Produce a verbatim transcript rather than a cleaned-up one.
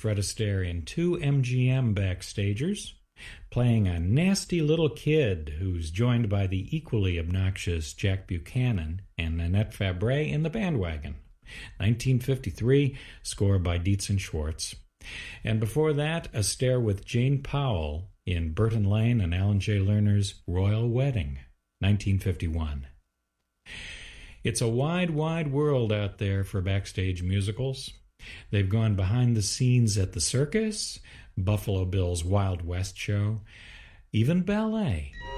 Fred Astaire in two M G M Backstagers, playing a nasty little kid who's joined by the equally obnoxious Jack Buchanan and Nanette Fabre in The Bandwagon. nineteen fifty-three, score by Dietz and Schwartz. And before that, Astaire with Jane Powell in Burton Lane and Alan J. Lerner's Royal Wedding, nineteen fifty-one. It's a wide, wide world out there for backstage musicals. They've gone behind the scenes at the circus, Buffalo Bill's Wild West show, even ballet.